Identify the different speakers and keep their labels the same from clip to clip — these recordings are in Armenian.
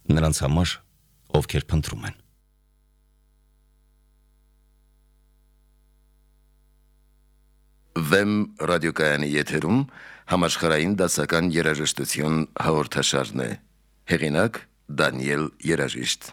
Speaker 1: նրանց համար, ովքեր փնտրում են։
Speaker 2: Վեմ ռադիոկայանի եթերում համաշխարհային դասական երաժշտություն հաղորդաշարն է։ Հեղինակ Դանիել Երաժիշտ։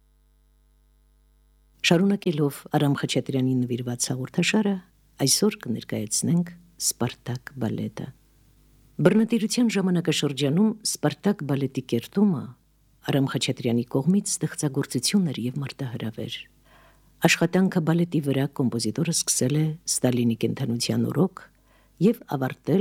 Speaker 3: Շարունակելով Արամ Խաչատրյանի նվիրված հաղորդաշարը, այսօր կներկայացնենք Սպարտակ բալետը։ Բռնատիրության ժամանակաշրջանում Սպարտակ բալետի կերտումը Արամ Խաչատրյանի կողմից ստեղծագործություն էր եւ մարտահրավեր։ Աշխատանքը բալետի վրա կոմպոզիտորը սկսել է Ստալինի կենդանության օրոք եւ ավարտել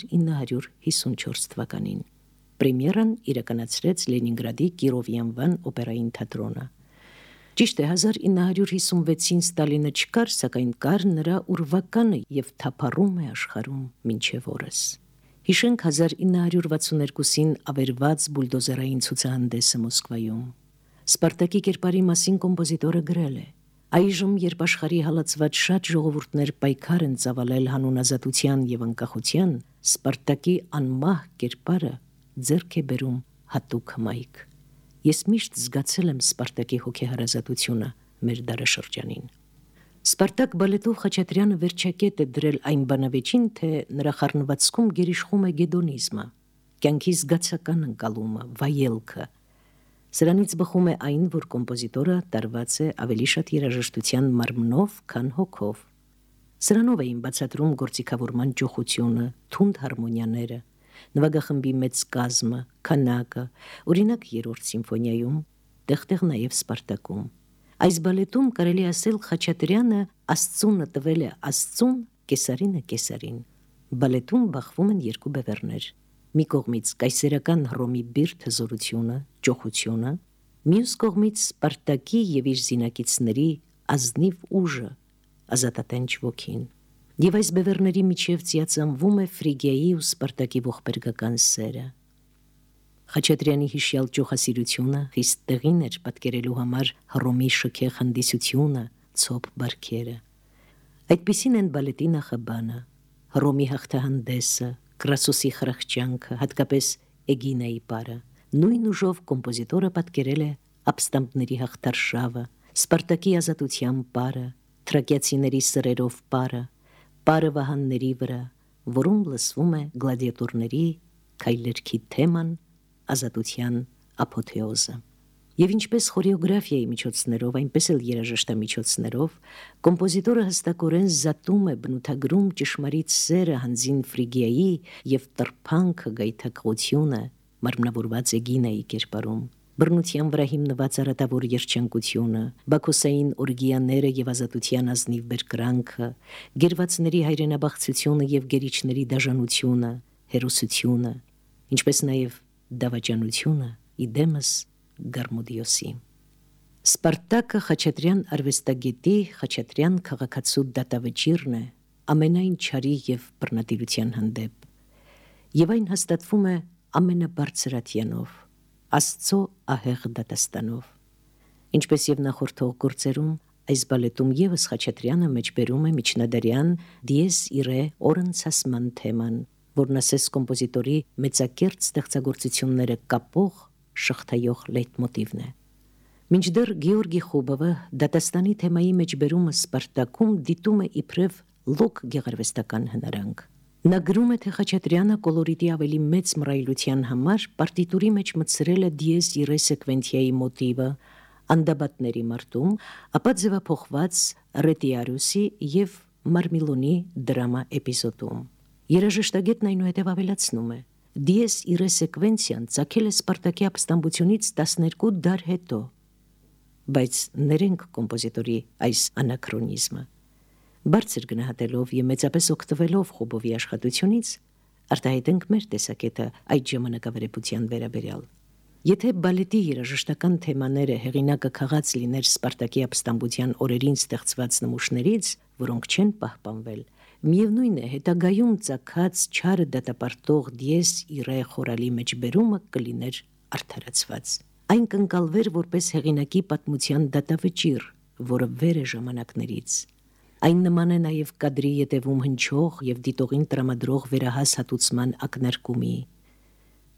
Speaker 3: 1954 թվականին։ Պրեմիերան իրականացրեց Լենինգրադի Կիրովի անվան օպերային թատրոնը։ Ճիշտ է, 1956-ին Ստալինը չկար, սակայն կար նրա ուրվականը եւ թափառում է աշխարհում մինչեւ օրս։ Հիշենք 1962-ին ավերված բուլդոզերային ցուցահանդեսը Մոսկվայում։ Սպարտակի կերպարի մասին կոմպոզիտորը գրել է. Այժմ, երբ աշխարհի հալածված շատ ժողովուրդներ պայքար են ծավալել հանուն ազատության եւ անկախության, Սպարտակի անմահ կերպարը ձեռք է բերում հատուկ հմայք։ Ես միշտ զգացել եմ Սպարտակի հոգեհարազատությունը մեր դարաշրջանին։ Սպարտակ բալետով Խաչատրյանը վերջակետ է դրել այն բանավեճին, թե նրա խառնվածքում գերիշխում է գեդոնիզմը, կյանքի զգացական ընկալումը, վայելքը։ Սրանից բխում է այն, որ կոմպոզիտորը տարված է ավելի շատ երաժշտության մարմնով, քան հոգով։ Սրանով էին բացատրում գործիքավորման ջոխությունը, թունդ հարմոնիաները, նվագախմբի մեծ կազմը, քանակը, օրինակ երրորդ սիմֆոնիայում, տեղ-տեղ նաև Սպարտակում։ Այս բալետում կարելի ասել Խաչատրյանը Աստծունը տվել է Աստծուն, Կեսարինը Կեսարին։ Բալետում բախվում են երկու բևեռներ։ Մի կողմից կայսերական Հռոմի բիրտ հզորությունը, ջոխությունը, մյուս կողմից Սպարտակի եւ իր զինակիցների ազնիվ ուժը, ազատատենչ ոգին։ Եվ այս բևեռների միջև ծիածանվում է Ֆրիգիայի ու Սպարտակի ողբերգական սերը։ Խաչատրյանի հիշյալ ջոխասիրությունը խիստ տեղին էր պատկերելու համար Հռոմի շքեղ հանդիսությունը, ցոփ բարքերը։ Այդպիսին են բալետի նախաբանը, Հռոմի հաղթահանդեսը, Կրասոսի խրախճանքը, հատկապես Էգինայի պարը։ Նույն ուժով կոմպոզիտորը պատկերել է ապստամբների հաղթարշավը, Սպարտակի ազատության պարը, թրակիացիների սրերով պարը վահանների վրա, որում լսվում է գլադիատորների քայլերքի թեման, ազատության ապոթեոզը։ Եվ ինչպես խորեոգրաֆիայի միջոցներով, այնպես էլ երաժշտամիջոցներով կոմպոզիտորը հստակորեն զատում է, բնութագրում ճշմարիտ սերը հանձին Ֆրիգիայի եւ տրփանքը գայթակղությունը մարմնավորված Էգինայի կերպարում, բռնության վրա հիմնված արատավոր երջանկությունը, բաքոսային օրգիաները եւ ազատության ազնիվ բերկրանքը, գերվածների հայրենաբախծությունը եւ գերիչների դաժանությունը, հերոսությունը, ինչպես նաեւ դավաճանությունը իդեմս Գարմուդիոսի։ Սպարտակը Խաչատրյան արվեստագետի, Խաչատրյան քաղաքացու դատավճիռն է ամենայն չարի եւ բռնատիրության հանդեպ։ Եվ այն հաստատվում է ամենաբարձրատյանով, Աստծո ահեղ դատաստանով։ Ինչպես եւ նախորդող գործերում, այս բալետում եւս Խաչատրյանը մեջբերում է միջնադարյան դիեզ իրե օրընցասման թեման, որն ասես կոմպոզիտորի մեծակերտ ստեղծագործությունները կապող, շղթայող լեյտմոտիվն է։ Մինչդեռ Գեորգի Խոբովը դատաստանի թեմայի մեջբերումը Սպարտակում դիտում է իբրև լոկ գեղարվեստական հնարանք։ Նա գրում է, թե Խաչատրյանը կոլորիտի ավելի մեծ մռայլության համար պարտիտուրի մեջ մտցրել է դիեզ իրե սեկվենցիայի մոտիվը անդաբատների մարտում, ապա ձևափոխված Ռետիարուսի եւ Մարմիլոնի դրամա էպիզոդում։ Երաժշտագետն այնուհետև ավելացնում է. դիեզ իրե սեկվենցիան ծագել է Սպարտակի ապստամբությունից 12 դար հետո, բայց ներենք կոմպոզիտորի այս անաքրոնիզմը։ Բարձր գնահատելով եւ մեծապես օգտվելով Խոբովի աշխատությունից, արտահայտենք մեր տեսակետը այդ ժամանակավերեպության վերաբերյալ։ Եթե բալետի երաժշտական թեմաները հեղինակը քաղած լիներ Սպարտակի ապստամբության օրերին ստեղծված նմուշներից, որոնք չեն պահպանվել, միևնույն է, հետագայում ծագած չարը դատապարտող դիեզ իրե խորալի մեջբերումը կլիներ արդարացված։ Այն կընկալվեր որպես հեղինակի պատմության դատավճիռ, որը վեր է ժամանակներից։ Այն նման է նաև կադրի ետևում հնչող եւ դիտողին տրամադրող վերահաս հատուցման ակնարկումի։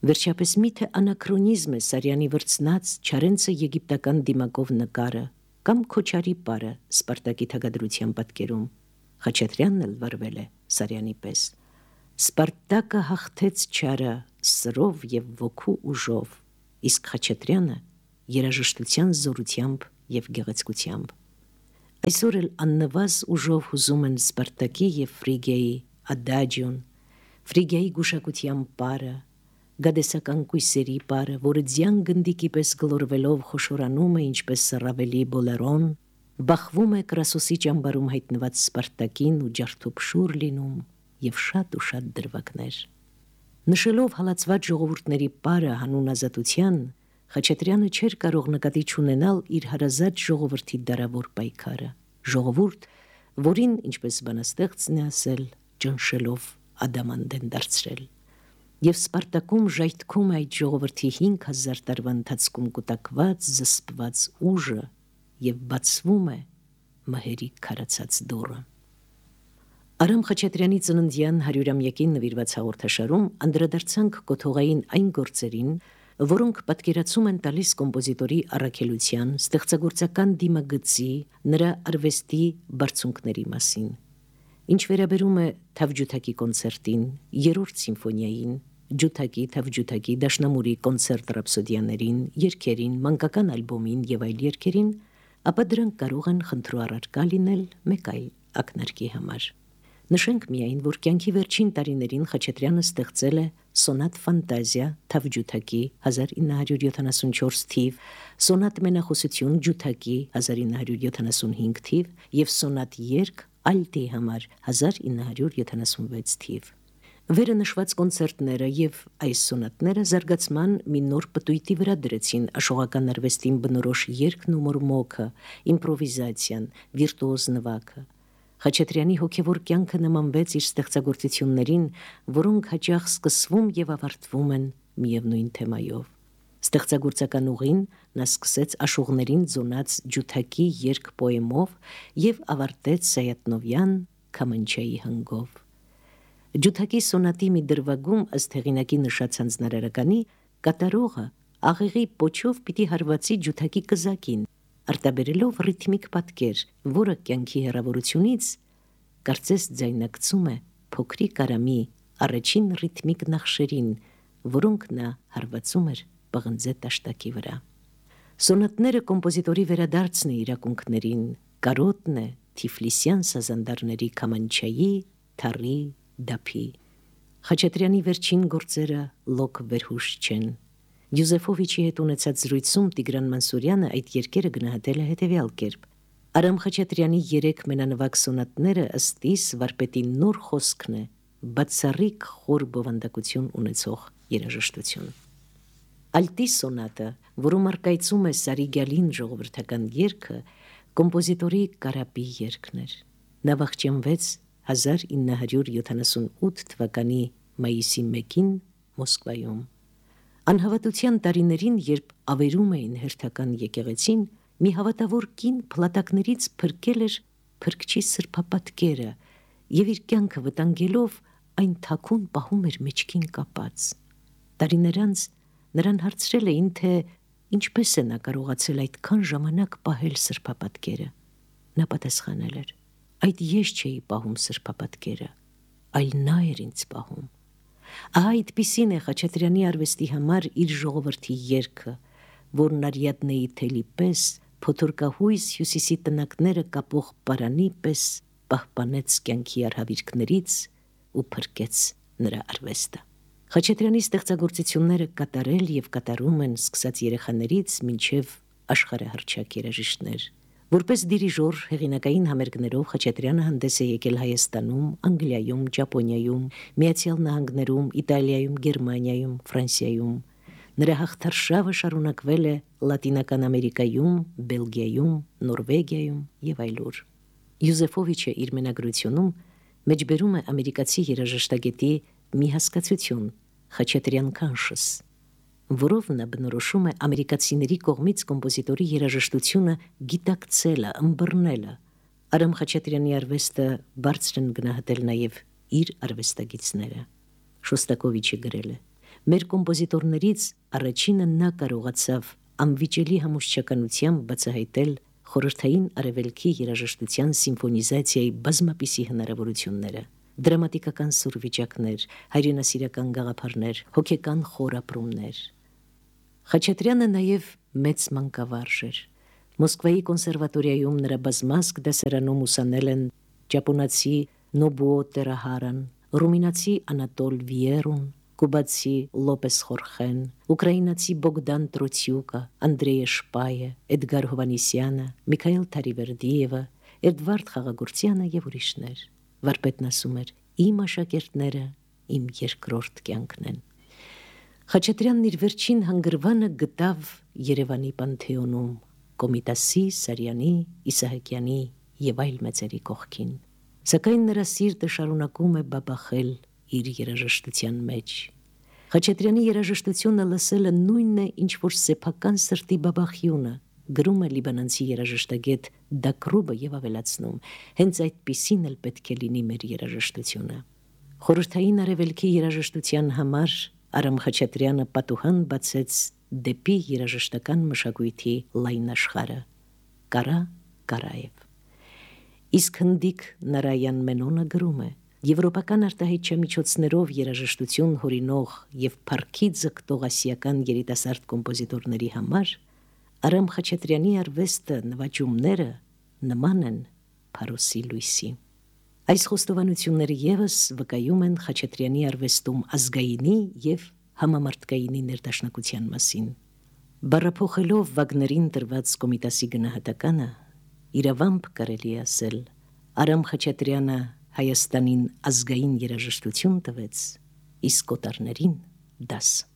Speaker 3: Վերջապես միթե անաքրոնիզմ է Սարյանի վրձնած Չարենցը եգիպտական դիմակով նկարը կամ Քոչարի պարը Սպարտակի թագադրության պատկերում։ Խաչատրյանն էլ վարվել է Սարյանի պես։ Սպարտակը հաղթեց Չարը սրով եւ ոգու ուժով, իսկ Խաչատրյանը երաժշտության զորությամբ եւ գեղեցկությամբ։ Այսօր էլ աննվազ ուժով հուզում են Սպարտակի եւ Ֆրիգիայի ադաջիոն, Ֆրիգիայի գուշակության պարը, գադեսական կույսերի պարը, որը ձյան գնդիկի պես գլորվելով խոշորանում է ինչպես Սարավելի բոլերոն, բախվում է Կրասոսի ճամբարում հայտնված Սպարտակին ու ջարդոփշուր լինում եւ շատ ու շատ դրվագներ։ Նշելով հալածված ժողովուրդների պարը հանուն ազատության, Խաչատրյանը չէր կարող նկատի չունենալ իր հարազատ ժողովրդի դարավոր պայքարը, ժողովուրդ, որին, ինչպես բանաստեղծն է ասել, ճնշելով ադամանդեն դարձրել։ Եվ Սպարտակում ժայթքում է այդ ժողովրդի 5000 տարվա ընթացքում կուտակված, զսպված ուժը եւ բացվում է մահերի քարացած դուռը։ Արամ Խաչատրյանի ծննդյան 100-ամյակին նվիրված հաղորդաշարում անդրադարձանք կոթողային այն գործերին, որոնք պատկերացում են տալիս կոմպոզիտորի առաքելության, ստեղծագործական դիմագծի, նրա արվեստի բարձունքների մասին։ Ինչ վերաբերում է Թավջութակի կոնցերտին, երրորդ սիմֆոնիային, ջութակի, Թավջութակի, Դաշնամուրի կոնցերտ ռապսոդիաներին, երգերին, մանկական ալբոմին եւ այլ երգերին, ապա դրանք կարող են խնդրու առարկա լինել մեկ այլ ակնարկի համար։ Նշենք միայն, որ կյանքի վերջին տարիներին Խաչատրյանը ստեղծել է Սոնատ Ֆանտազիա Թավջութակի 1974 թիվ, Սոնատ Մենախոսություն ջութակի 1975 թիվ եւ Սոնատ երգ ալտի համար 1976 թիվ։ Վերը նշված կոնցերտները եւ այս սոնատները զարգացման մի նոր պտույտի վրա դրեցին աշխողական արվեստին բնորոշ երգն ու մորմոքը, իմպրովիզացիան, վիրտուոզ նվագը։ Խաչատրյանի հոգևոր կյանքը նմանվեց իր ստեղծագործություններին, որոնք հաճախ սկսվում եւ ավարտվում են միևնույն թեմայով։ Ստեղծագործական ուղին նա սկսեց աշուղներին ձոնած ջութակի երգ պոեմով եւ ավարտեց Սայատնովյան Քամանչայի հնգով։ Ջութակի սոնատի մի դրվագում ըստ հեղինակի նշած հանձնարարականի կատարողը աղեղի պոչով պիտի հարվածի ջութակի կզակին, արտաբերելով ռիթմիկ պատկեր, որը կյանքի հեռավորությունից կարծես ձայնարկծում է փոքրիկ Արամի առաջին ռիթմիկ նախշերին, որոնք նա հարվածում էր պղնձե տաշտակի վրա։ Սոնատները կոմպոզիտորի վերադարձն է իրակունքներին, կարոտն է Թիֆլիսյան սազանդարների Քամանչայի, Թարի, Դափի։ Խաչատրյանի վերջին գործերը լոկ վերհուշ չեն։ Յուզեֆովիչի հետ ունեցած զրույցում Տիգրան Մանսուրյանը այդ երգերը գնահատել է հետևյալ կերպ. Արամ Խաչատրյանի 3 մենանվագ սոնատները ըստ իս վարպետի նոր խոսքն է, բացառիկ խոր բովանդակություն ունեցող երաժշտություն։ Ալտի սոնատը, որում առկայծում է Սարիգյալին ժողովրդական երգը, կոմպոզիտորի Կարապի երգն էր։ Նա վախճանվեց 1978 թվականի մայիսի 1-ին Մոսկվայում։ Անհավատության տարիներին, երբ ավերում էին հերթական եկեղեցին, մի հավատավոր կին փլատակներից փրկել էր փրկչի սրբապատկերը եւ իր կյանքը վտանգելով այն թաքուն պահում էր մեջքին կապած։ Տարիներ անց նրան հարցրել էին, թե ինչպես է նա կարողացել այդքան ժամանակ պահել սրբապատկերը։ Նա պատասխանել էր. այդ ես չէի պահում սրբապատկերը, այլ նա էր ինձ պահում։ Ահա այդպիսին է Խաչատրյանի արվեստի համար իր ժողովրդի երգը, որն Արիադնեի թելի պես, փոթորկահույս հյուսիսի տնակները կապող պարանի պես պահպանեց կյանքի արհավիրքներից ու փրկեց նրա արվեստը։ Խաչատրյանի ստեղծագործությունները կատարել եւ կատարում են սկսած երեխաներից մինչեւ աշխարհահռչակ երաժիշտներ։ Որպես դիրիժոր հեղինակային համերգներով Խաչատրյանը հանդես է եկել Հայաստանում, Անգլիայում, Ճապոնիայում, Միացյալ Նահանգներում, Իտալիայում, Գերմանիայում, Ֆրանսիայում։ Նրա հաղթարշավը շարունակվել է Լատինական Ամերիկայում, Բելգիայում, Նորվեգիայում եւ այլուր։ Յուզեֆովիչը իր մենագրությունում մեջբերում է ամերիկացի երաժշտագետի մի հասկացություն՝ Խաչատրյան conscious, որով նա բնորոշում է ամերիկացիների կողմից կոմպոզիտորի երաժշտությունը գիտակցելը, ըմբռնելը։ Արամ Խաչատրյանի արվեստը բարձր են գնահատել նաև իր արվեստագետները։ Շոստակովիչը գրել է. Մեր կոմպոզիտորներից առաջինը նա կարողացավ անվիճելի համոզչականությամբ բացահայտել խորհրդային արևելքի երաժշտության սիմֆոնիզացիայի բազմապիսի հնարավորությունները, դրամատիկական սուրվիճակներ, հայրենասիրական գաղափարներ, հոգեկան խորապրումներ։ Խաչատրյանը նաև մեծ մանկավարժ էր։ Մոսկվայի կոնսերվատորիայում նրա բազմազգ դասարանում ուսանել են ճապոնացի Նոբուո Տերահարան, ռումինացի Անատոլ Վիերուն, կուբացի Լոպես Խորխեն, ուկրաինացի Բոգդան Տրոցյուկը, Անդրեյ Շպայը, Էդգար Հովանիսյանը, Միքայել Թարիվերդիևը, Էդվարդ Խաղագուրցյանը եւ ուրիշներ։ Վարպետն ասում էր. «Իմ աշակերտները իմ երկրորդ կյանքն են»։ Խաչատրյանն իր վերջին հանգրվանը գտավ Երևանի Պանթեոնում, Կոմիտասի, Սարյանի, Իսահակյանի եւ այլ մեծերի կողքին։ Սակայն նրա սիրտը շարունակում է բաբախել իր երաժշտության մեջ։ Խաչատրյանի երաժշտությունը լսելը նույնն է, ինչ որ սեփական սրտի բաբախյունը, գրում է լիբանանցի երաժշտագետ Դակրուբը եւ ավելացնում. հենց այդպիսին էլ պետք է լինի մեր երաժշտությունը։ Խորհրդային արևելքի երաժշտության համար Արամ Խաչատրյանը պատուհան բացեց դեպի երաժշտական մշակույթի լայն աշխարհը։ Կարա Կարաև։ Իսկ հնդիկ Նարայան Մենոնը գրում է. Եվրոպական արտահայտչամիջոցներով երաժշտություն հորինող եւ փառքի ձգտող ասիական երիտասարդ կոմպոզիտորների համար Արամ Խաչատրյանի արվեստը, նվաճումները նման են Փարոսի լույսի։ Այս խոստովանությունները եւս վկայում են Խաչատրյանի արվեստում ազգայինի եւ համամարտկայինի ներդաշնակության մասին։ Բառափոխելով Վագներին տրված Կոմիտասի գնահատականը, իրավամբ կարելի է ասել, Արամ Խաչատրյանը Հայաստանին ազգային երաժշտություն տվեց, իսկ կոտարներին դաս։